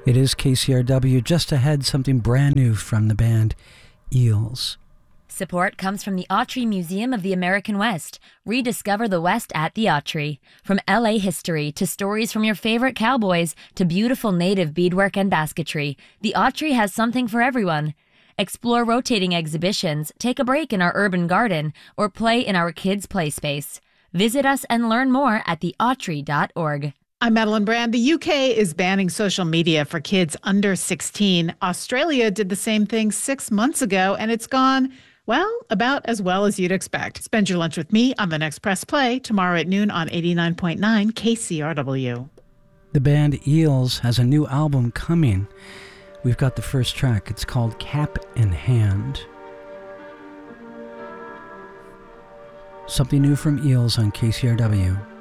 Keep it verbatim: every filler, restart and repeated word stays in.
It is K C R W. Just ahead, something brand new from the band Eels. Support comes from the Autry Museum of the American West. Rediscover the West at the Autry. From L A history to stories from your favorite cowboys to beautiful native beadwork and basketry, the Autry has something for everyone. Explore rotating exhibitions, take a break in our urban garden, or play in our kids' play space. Visit us and learn more at the autry dot org. I'm Madeline Brand. The U K is banning social media for kids under sixteen. Australia did the same thing six months ago, and it's gone, well, about as well as you'd expect. Spend your lunch with me on the next Press Play tomorrow at noon on eighty-nine point nine K C R W. The band Eels has a new album coming. We've got the first track. It's called Cap in Hand. Something new from Eels on K C R W.